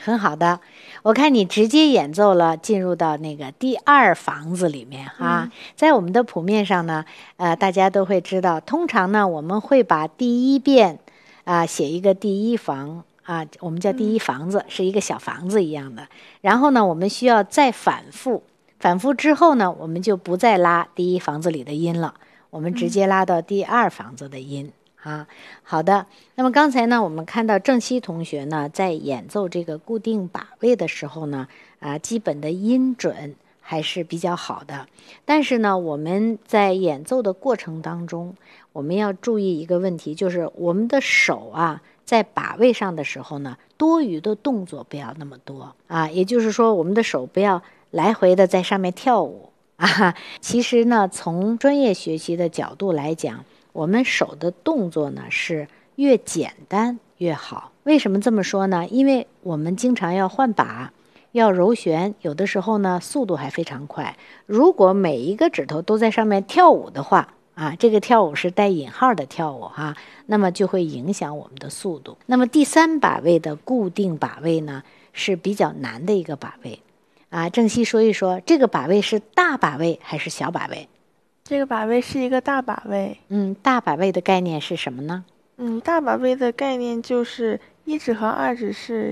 很好的。我看你直接演奏了，进入到那个第二房子里面啊。在我们的谱面上呢，大家都会知道，通常呢我们会把第一遍写一个第一房啊，我们叫第一房子，是一个小房子一样的。然后呢，我们需要再反复，反复之后呢，我们就不再拉第一房子里的音了，我们直接拉到第二房子的音。好的。那么刚才呢，我们看到郑希同学呢，在演奏这个固定把位的时候呢，基本的音准还是比较好的。但是呢，我们在演奏的过程当中，我们要注意一个问题，就是我们的手在把位上的时候呢，多余的动作不要那么多也就是说，我们的手不要来回的在上面跳舞其实呢，从专业学习的角度来讲，我们手的动作呢是越简单越好。为什么这么说呢？因为我们经常要换把，要揉旋，有的时候呢速度还非常快。如果每一个指头都在上面跳舞的话这个跳舞是带引号的跳舞那么就会影响我们的速度。那么第三把位的固定把位呢，是比较难的一个把位郑希说一说，这个把位是大把位还是小把位？ 这个把位是一个大把位。 大把位的概念是什么呢？ 大把位的概念就是一指和二指是